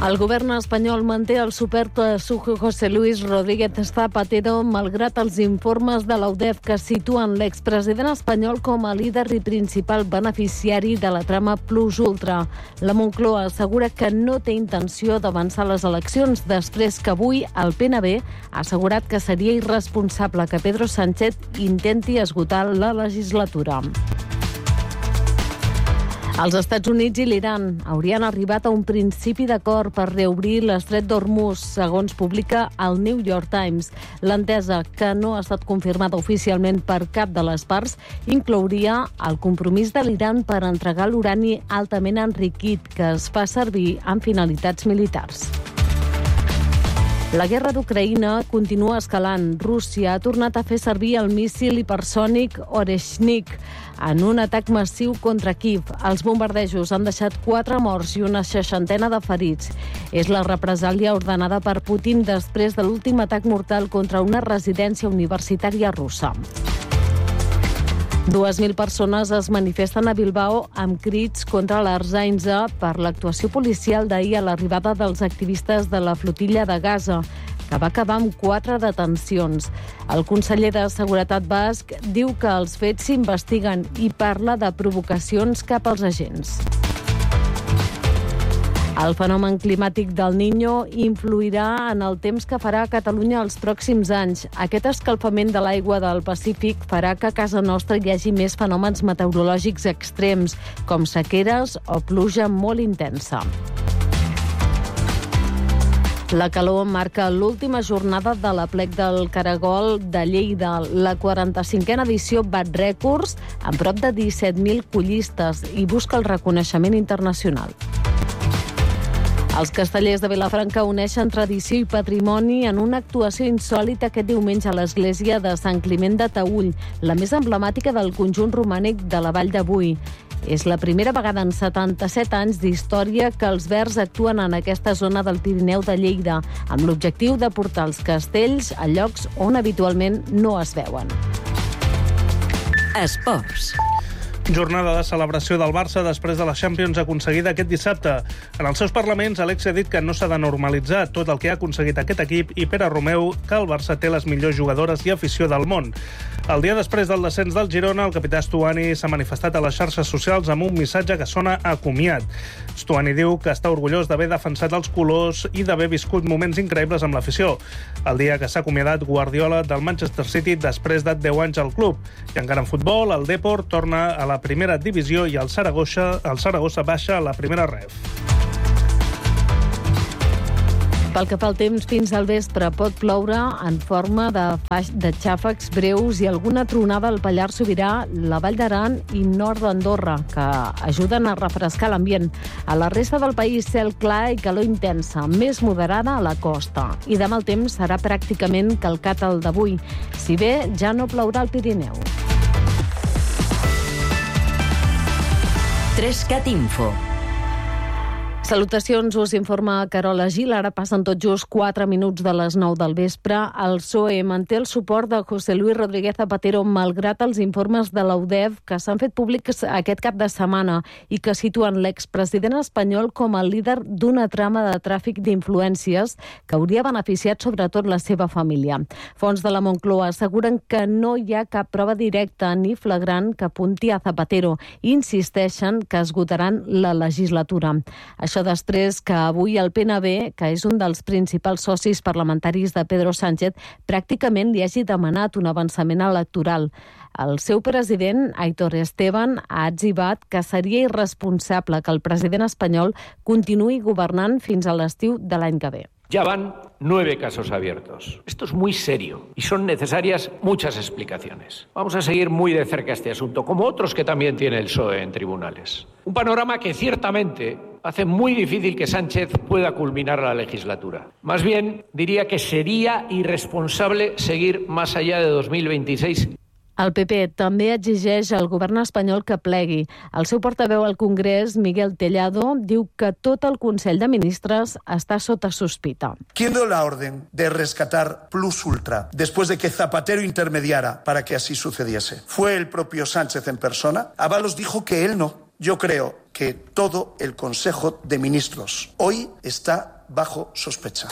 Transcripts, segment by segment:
El govern espanyol manté el suport a José Luis Rodríguez Zapatero malgrat els informes de l'UDEF que situen l'expresident espanyol com a líder i principal beneficiari de la trama Plus Ultra. La Moncloa assegura que no té intenció d'avançar les eleccions després que avui el PNB ha assegurat que seria irresponsable que Pedro Sánchez intenti esgotar la legislatura. Els Estats Units i l'Iran haurien arribat a un principi d'acord per reobrir l'estret d'Hormuz, segons publica el New York Times. L'entesa, que no ha estat confirmada oficialment per cap de les parts, inclouria el compromís de l'Iran per entregar l'urani altament enriquit que es fa servir amb finalitats militars. La guerra d'Ucraïna continua escalant. Rússia ha tornat a fer servir el míssil hipersònic Oreshnik en un atac massiu contra Kíev. Els bombardejos han deixat 4 morts i una 60 de ferits. És la represàlia ordenada per Putin després de l'últim atac mortal contra una residència universitària russa. 2.000 persones es manifesten a Bilbao amb crits contra l'Arzainza per l'actuació policial d'ahir a l'arribada dels activistes de la flotilla de Gaza, que va acabar amb 4 detencions. El conseller de Seguretat basc diu que els fets s'investiguen i parla de provocacions cap als agents. El fenomen climàtic del Niño influirà en el temps que farà a Catalunya els pròxims anys. Aquest escalfament de l'aigua del Pacífic farà que a casa nostra hi hagi més fenòmens meteorològics extrems, com sequeres o pluja molt intensa. La calor marca l'última jornada de l'Aplec del Caragol de Lleida. La 45a edició bat rècords amb prop de 17.000 collistes i busca el reconeixement internacional. Els castellers de Vilafranca uneixen tradició i patrimoni en una actuació insòlita aquest diumenge a l'església de Sant Climent de Taüll, la més emblemàtica del conjunt romànic de la Vall de Boí. És la primera vegada en 77 anys d'història que els Verds actuen en aquesta zona del Pirineu de Lleida, amb l'objectiu de portar els castells a llocs on habitualment no es veuen. Esports. Jornada de celebració del Barça després de la Champions aconseguida aquest dissabte. En els seus parlaments, Alexia ha dit que no s'ha de normalitzar tot el que ha aconseguit aquest equip i Pere Romeu que el Barça té les millors jugadores i afició del món. El dia després del descens del Girona, el capità Stuani s'ha manifestat a les xarxes socials amb un missatge que sona a comiat. Stuani diu que està orgullós d'haver defensat els colors i d'haver viscut moments increïbles amb l'afició. El dia que s'ha acomiadat Guardiola del Manchester City després de 10 anys al club. I encara en futbol, el Depor torna a la primera divisió i el Saragossa baixa a la primera ref. Pel que fa al temps, fins al vespre pot ploure en forma de xàfecs breus i alguna tronada al Pallars Sobirà, la Vall d'Aran i nord d'Andorra, que ajuden a refrescar l'ambient. A la resta del país, cel clar i calor intensa, més moderada a la costa. I demà el temps serà pràcticament calcat al d'avui, si bé ja no plourà al Pirineu. 3CAT Info. Salutacions, us informa Carola Gil. Ara passen tot just 4 minuts de les 9 del vespre. El PSOE manté el suport de José Luis Rodríguez Zapatero malgrat els informes de l'UDEF que s'han fet públics aquest cap de setmana i que situen l'expresident espanyol com a líder d'una trama de tràfic d'influències que hauria beneficiat sobretot la seva família. Fonts de la Moncloa asseguren que no hi ha cap prova directa ni flagrant que apunti a Zapatero i insisteixen que esgotaran la legislatura. Això després que avui el PNB, que és un dels principals socis parlamentaris de Pedro Sánchez, pràcticament li hagi demanat un avançament electoral. El seu president, Aitor Esteban, ha etzibat que seria irresponsable que el president espanyol continuï governant fins a l'estiu de l'any que ve. Ya van 9 casos abiertos. Esto es muy serio y son necesarias muchas explicaciones. Vamos a seguir muy de cerca este asunto, como otros que también tiene el PSOE en tribunales. Un panorama que ciertamente hace muy difícil que Sánchez pueda culminar la legislatura. Más bien, diría que sería irresponsable seguir más allá de 2026. El PP també exigeix al govern espanyol que plegui. El seu portaveu al Congrés, Miguel Tellado, diu que tot el Consell de Ministres està sota sospita. ¿Quién dio la orden de rescatar Plus Ultra después de que Zapatero intermediara para que así sucediese? ¿Fue el propio Sánchez en persona? Ábalos dijo que él no. Yo creo que todo el Consejo de Ministros hoy está bajo sospecha.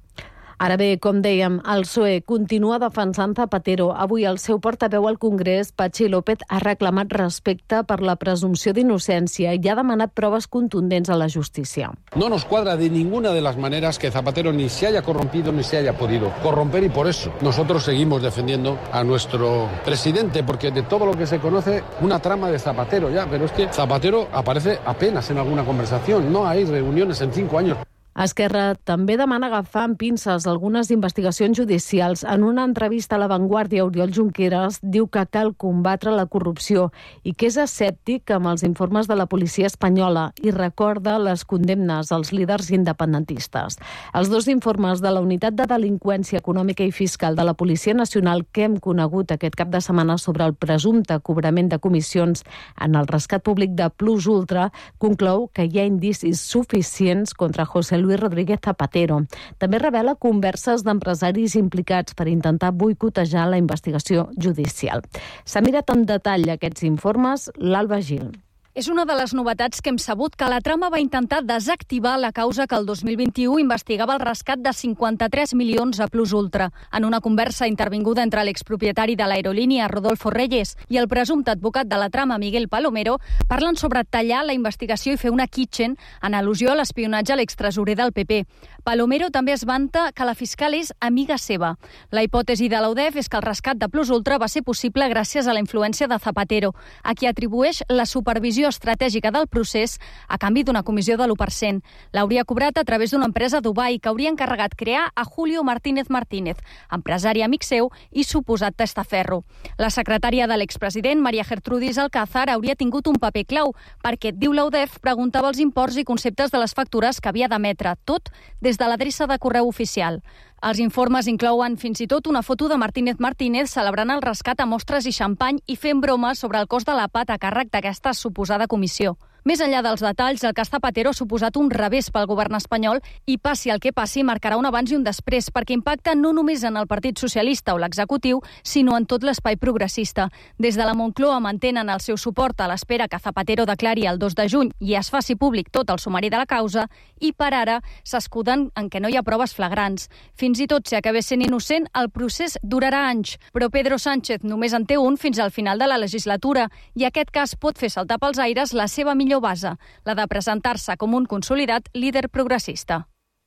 Ara bé, com dèiem, el PSOE continua defensant Zapatero. Avui el seu portaveu al Congrés, Patxi López, ha reclamat respecte per la presumpció d'innocència i ha demanat proves contundents a la justícia. No nos cuadra de ninguna de las maneras que Zapatero ni se haya corrompido ni se haya podido corromper, y por eso nosotros seguimos defendiendo a nuestro presidente, porque de todo lo que se conoce, una trama de Zapatero ya, pero es que Zapatero aparece apenas en alguna conversación, no hay reuniones en 5 años. Esquerra també demana agafar amb pinces algunes investigacions judicials. En una entrevista a La Vanguardia, Oriol Junqueras diu que cal combatre la corrupció i que és escèptic amb els informes de la policia espanyola i recorda les condemnes als líders independentistes. Els 2 informes de la Unitat de Delinqüència Econòmica i Fiscal de la Policia Nacional que hem conegut aquest cap de setmana sobre el presumpte cobrament de comissions en el rescat públic de Plus Ultra conclou que hi ha indicis suficients contra José Luis Rodríguez Zapatero. També revela converses d'empresaris implicats per intentar boicotejar la investigació judicial. S'ha mirat en detall aquests informes l'Alba Gil. És una de les novetats que hem sabut, que la trama va intentar desactivar la causa que el 2021 investigava el rescat de 53 milions a Plus Ultra. En una conversa intervinguda entre l'expropietari de l'aerolínia, Rodolfo Reyes, i el presumpte advocat de la trama, Miguel Palomero, parlen sobre tallar la investigació i fer una kitchen en al·lusió a l'espionatge a l'extresorer del PP. Palomero també es vanta que la fiscal és amiga seva. La hipòtesi de l'UDEF és que el rescat de Plus Ultra va ser possible gràcies a la influència de Zapatero, a qui atribueix la supervisió estratègica del procés a canvi d'una comissió de l'1%. L'hauria cobrat a través d'una empresa a Dubai que hauria encarregat crear a Julio Martínez Martínez, empresari amic seu i suposat testaferro. La secretària de l'expresident, María Gertrudis Alcázar, hauria tingut un paper clau perquè, diu l'UDEF, preguntava els imports i conceptes de les factures que havia d'emetre, tot des de l'adreça de correu oficial. Els informes inclouen fins i tot una foto de Martínez Martínez celebrant el rescat a mostres i xampany i fent bromes sobre el cost de la pat a càrrec d'aquesta suposada comissió. Més enllà dels detalls, el cas Zapatero ha suposat un revés pel govern espanyol i, passi el que passi, marcarà un abans i un després, perquè impacta no només en el Partit Socialista o l'executiu, sinó en tot l'espai progressista. Des de la Moncloa mantenen el seu suport a l'espera que Zapatero declari el 2 de juny i es faci públic tot el sumari de la causa, i per ara s'escuden en què no hi ha proves flagrants. Fins i tot si acabés sent innocent, el procés durarà anys, però Pedro Sánchez només en té un fins al final de la legislatura i aquest cas pot fer saltar pels aires la seva millor base, la de presentar-se com un consolidat líder progressista.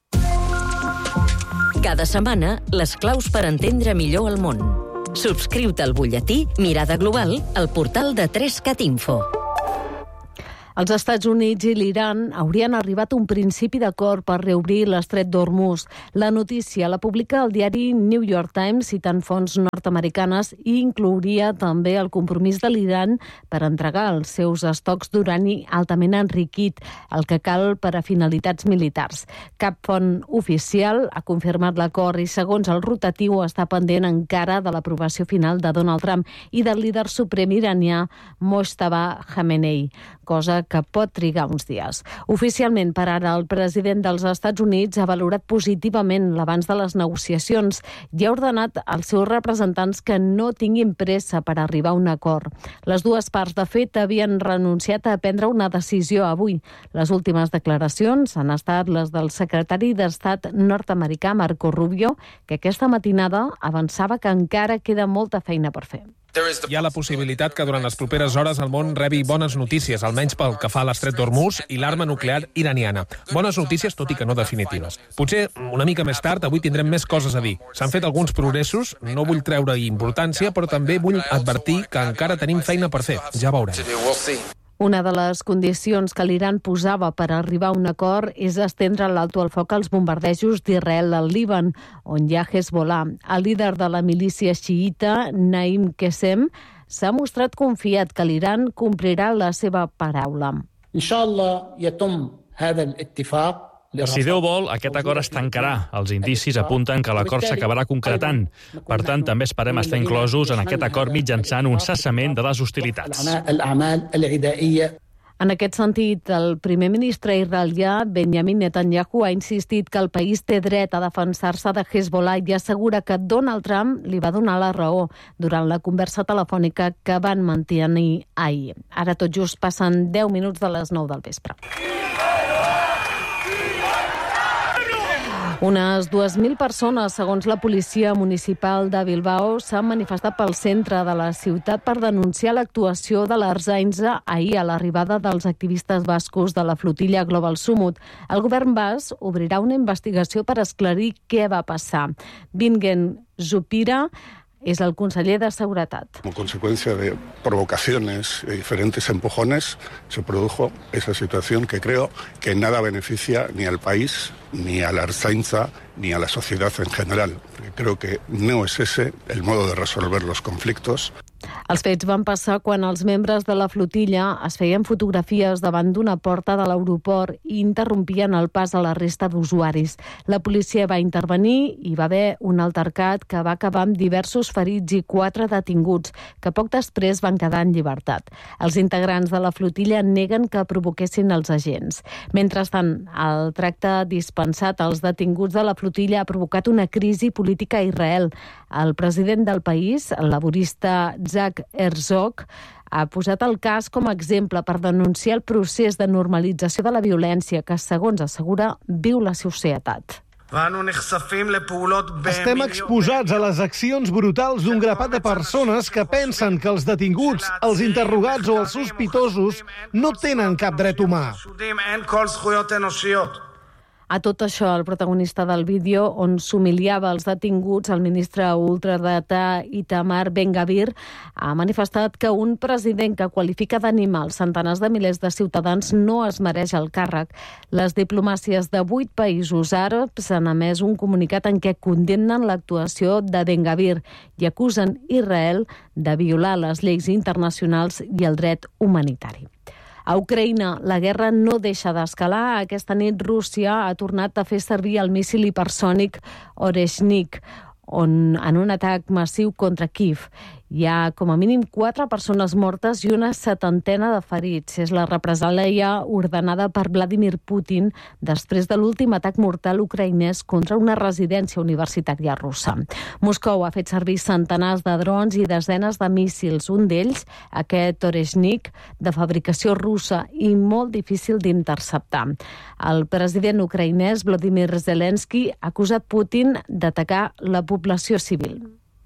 Cada setmana, les claus per entendre millor el món. Subscriu-te al butlletí Mirada Global al portal de 3cat Info. Els Estats Units i l'Iran haurien arribat a un principi d'acord per reobrir l'estret d'Hormuz. La notícia la publica el diari New York Times citant fonts nord-americanes i inclouria també el compromís de l'Iran per entregar els seus estocs d'urani altament enriquit, el que cal per a finalitats militars. Cap font oficial ha confirmat l'acord i, segons el rotatiu, està pendent encara de l'aprovació final de Donald Trump i del líder suprem iranià Mojtaba Khamenei, cosa que pot trigar uns dies. Oficialment, per ara, el president dels Estats Units ha valorat positivament l'avanç de les negociacions i ha ordenat als seus representants que no tinguin pressa per arribar a un acord. Les dues parts, de fet, havien renunciat a prendre una decisió avui. Les últimes declaracions han estat les del secretari d'Estat nord-americà Marco Rubio, que aquesta matinada avançava que encara queda molta feina per fer. Hi ha la possibilitat que durant les properes hores el món rebi bones notícies, almenys pel que fa a l'estret d'Hormuz i l'arma nuclear iraniana. Bones notícies, tot i que no definitives. Potser una mica més tard avui tindrem més coses a dir. S'han fet alguns progressos, no vull treure importància, però també vull advertir que encara tenim feina per fer. Ja veurem. Una de les condicions que l'Iran posava per arribar a un acord és estendre l'alto al foc als bombardejos d'Israel al Líban, on hi ha Hezbollah. El líder de la milícia xiïta, Naim Qassem, s'ha mostrat confiat que l'Iran complirà la seva paraula. Si Déu vol, aquest acord es tancarà. Els indicis apunten que l'acord s'acabarà concretant. Per tant, també esperem estar inclosos en aquest acord mitjançant un cessament de les hostilitats. En aquest sentit, el primer ministre israelià, Benjamin Netanyahu, ha insistit que el país té dret a defensar-se de Hezbollah i assegura que Donald Trump li va donar la raó durant la conversa telefònica que van mantenir ahir. Ara tot just passen 10 minuts de les 9 del vespre. Unes 2.000 persones, segons la policia municipal de Bilbao, s'han manifestat pel centre de la ciutat per denunciar l'actuació de l'Ertzaintza ahir a l'arribada dels activistes bascos de la flotilla Global Summit. El govern basc obrirà una investigació per esclarir què va passar. Bingen Zupira es el conseller de Seguretat. Como consecuencia de provocaciones y diferentes empujones, se produjo esa situación que creo que nada beneficia ni al país, ni a la Ertzaintza, ni a la sociedad en general. Creo que no es ese el modo de resolver los conflictos. Els fets van passar quan els membres de la flotilla es feien fotografies davant d'una porta de l'aeroport i interrompien el pas a la resta d'usuaris. La policia va intervenir i va haver un altercat que va acabar amb diversos ferits i 4 detinguts, que poc després van quedar en llibertat. Els integrants de la flotilla neguen que provoquessin els agents. Mentrestant, el tracte dispensat als detinguts de la flotilla ha provocat una crisi política a Israel. El president del país, el laborista Isaac Herzog, ha posat el cas com a exemple per denunciar el procés de normalització de la violència que, segons assegura, viu la societat. Estem exposats a les accions brutals d'un grapat de persones que pensen que els detinguts, els interrogats o els sospitosos no tenen cap dret humà. A tot això, el protagonista del vídeo, on s'humiliava els detinguts, el ministre ultradretà Itamar Ben-Gvir, ha manifestat que un president que qualifica d'animal centenars de milers de ciutadans no es mereix el càrrec. Les diplomàcies de 8 països àrabs han emès un comunicat en què condemnen l'actuació de Ben-Gvir i acusen Israel de violar les lleis internacionals i el dret humanitari. A Ucraïna, la guerra no deixa d'escalar. Aquesta nit Rússia ha tornat a fer servir el míssil hipersònic Oreshnik, en un atac massiu contra Kiev. Hi ha com a mínim 4 persones mortes i una 70ena de ferits. És la represàlia ordenada per Vladimir Putin després de l'últim atac mortal ucraïnès contra una residència universitària russa. Moscou ha fet servir centenars de drons i desenes de míssils. Un d'ells, aquest Oreshnik, de fabricació russa i molt difícil d'interceptar. El president ucraïnès, Volodymyr Zelensky, ha acusat Putin d'atacar la població civil.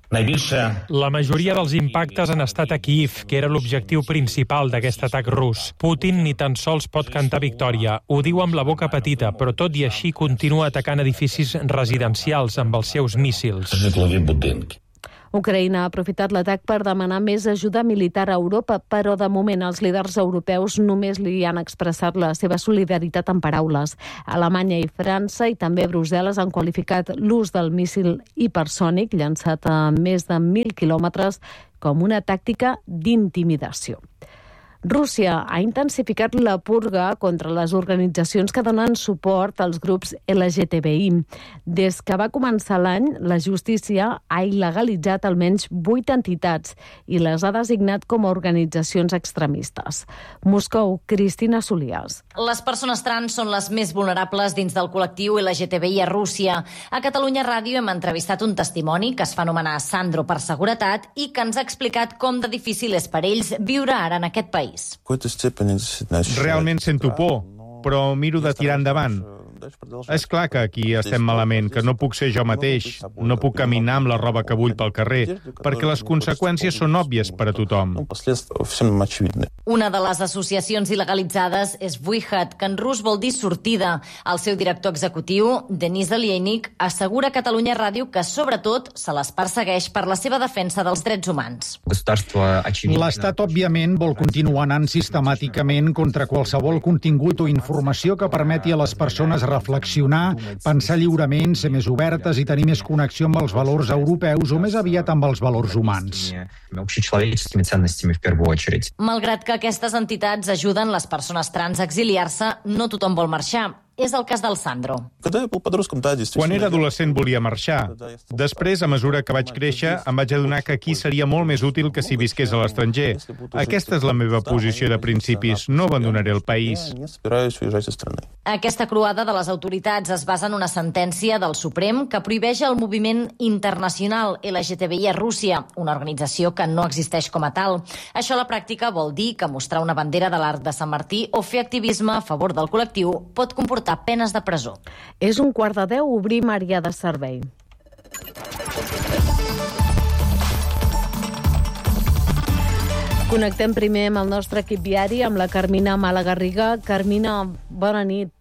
La majoria dels impactes han estat a Kiev, que era l'objectiu principal d'aquest atac rus. Putin ni tan sols pot cantar victòria. Ho diu amb la boca petita, però tot i així continua atacant edificis residencials amb els seus míssils. Ucraïna ha aprofitat l'atac per demanar més ajuda militar a Europa, però de moment els líders europeus només li han expressat la seva solidaritat en paraules. Alemanya i França i també Brussel·les han qualificat l'ús del míssil hipersònic llançat a més de 1.000 quilòmetres com una tàctica d'intimidació. Rússia ha intensificat la purga contra les organitzacions que donen suport als grups LGTBI. Des que va començar l'any, la justícia ha il·legalitzat almenys 8 entitats i les ha designat com a organitzacions extremistes. Moscou, Cristina Solias. Les persones trans són les més vulnerables dins del col·lectiu LGTBI a Rússia. A Catalunya Ràdio hem entrevistat un testimoni que es fa anomenar Sandro per seguretat i que ens ha explicat com de difícil és per ells viure ara en aquest país. Realment sento por, però miro de tirar endavant. És clar que aquí estem malament, que no puc ser jo mateix, no puc caminar amb la roba que vull pel carrer, perquè les conseqüències són òbvies per a tothom. Una de les associacions il·legalitzades és Vuihat, que en rus vol dir sortida. El seu director executiu, Denis Alienik, assegura a Catalunya Ràdio que, sobretot, se les persegueix per la seva defensa dels drets humans. L'Estat, òbviament, vol continuar anant sistemàticament contra qualsevol contingut o informació que permeti a les persones reflexionar, pensar lliurement, ser més obertes i tenir més connexió amb els valors europeus o més aviat amb els valors humans. Malgrat que aquestes entitats ajuden les persones trans a exiliar-se, no tothom vol marxar. És el cas del Sandro. Quan era adolescent volia marxar. Després, a mesura que vaig créixer, em vaig adonar que aquí seria molt més útil que si visqués a l'estranger. Aquesta és la meva posició de principis. No abandonaré el país. Aquesta croada de les autoritats es basa en una sentència del Suprem que prohibeix el moviment internacional LGTBI a Rússia, una organització que no existeix com a tal. Això a la pràctica vol dir que mostrar una bandera de l'Arc de Sant Martí o fer activisme a favor del col·lectiu pot comportar sota penes de presó. És 9:15, obrim àrea de servei. Connectem primer amb el nostre equip viari, amb la Carmina Malagarriga. Carmina, bona nit.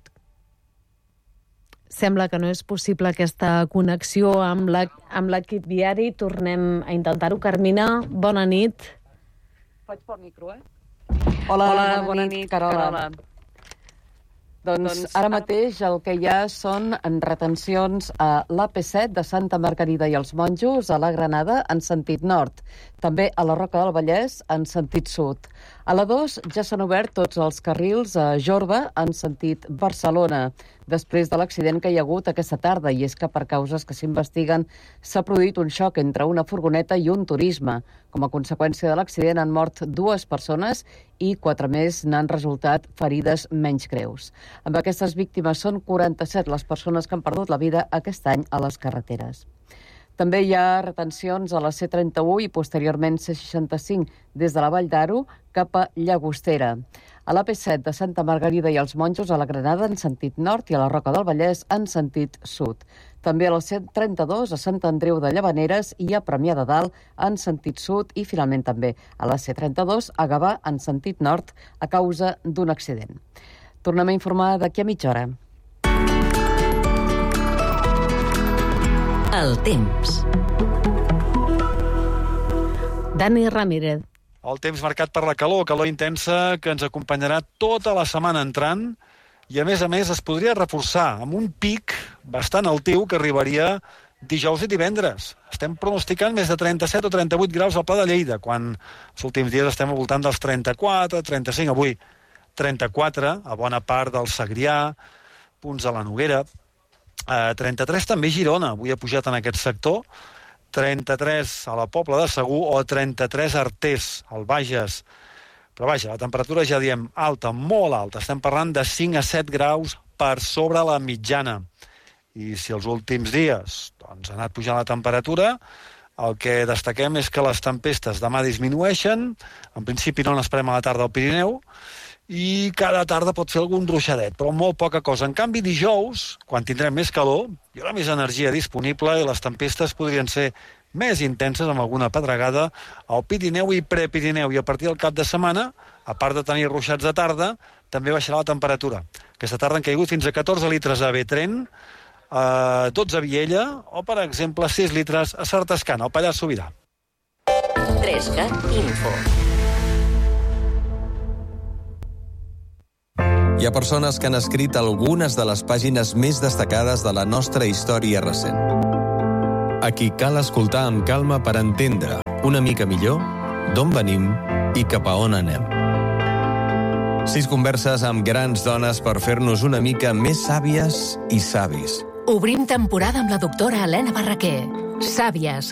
Sembla que no és possible aquesta connexió amb l'equip viari. Tornem a intentar-ho. Carmina, bona nit. Faig pel micro, Hola, bona nit, Carola. Doncs ara mateix el que hi ha són retencions a l'AP7 de Santa Margarida i els Monjos, a la Granada, en sentit nord. També a la Roca del Vallès, en sentit sud. A la 2 ja s'han obert tots els carrils a Jorba, en sentit Barcelona, després de l'accident que hi ha hagut aquesta tarda, i és que per causes que s'investiguen s'ha produït un xoc entre una furgoneta i un turisme. Com a conseqüència de l'accident han mort 2 persones i 4 més n'han resultat ferides menys greus. Amb aquestes víctimes són 47 les persones que han perdut la vida aquest any a les carreteres. També hi ha retencions a la C31 i posteriorment C65 des de la Vall d'Aro cap a Llagostera. A l'AP7 de Santa Margarida i els Monjos, a la Granada en sentit nord, i a la Roca del Vallès en sentit sud. També a la C32 a Sant Andreu de Llavaneres i a Premià de Dalt en sentit sud, i finalment també a la C32 a Gavà en sentit nord a causa d'un accident. Tornem a informar d'aquí a mitja hora. El temps. Dani Ramírez. El temps marcat per la calor intensa que ens acompanyarà tota la setmana entrant, i a més es podria reforçar amb un pic bastant altiu que arribaria dijous i divendres. Estem pronosticant més de 37 o 38 graus al Pla de Lleida, quan els últims dies estem al voltant dels 34, 35, avui 34, a bona part del Segrià, punts de la Noguera, 33 també a Girona, avui ha pujat en aquest sector, 33 a la Pobla de Segur o 33 a Artés, al Bages. Però vaja, la temperatura ja diem alta, molt alta. Estem parlant de 5 a 7 graus per sobre la mitjana. I si els últims dies ha anat pujant la temperatura, el que destaquem és que les tempestes demà disminueixen, en principi no n'esperem a la tarda al Pirineu, i cada tarda pot fer algun ruixadet, però molt poca cosa. En canvi, dijous, quan tindrem més calor, hi haurà més energia disponible i les tempestes podrien ser més intenses, amb alguna pedregada al Pirineu i Prepirineu. I a partir del cap de setmana, a part de tenir ruixats de tarda, també baixarà la temperatura. Aquesta tarda han caigut fins a 14 litres a Betren, 12 a Viella o, per exemple, 6 litres a Sartascana, al Pallars Sobirà. 3CAT Info. Hi ha persones que han escrit algunes de les pàgines més destacades de la nostra història recent. A qui cal escoltar amb calma per entendre una mica millor d'on venim i cap a on anem. 6 converses amb grans dones per fer-nos una mica més sàvies i savis. Obrim temporada amb la doctora Helena Barraquer. Sàvies,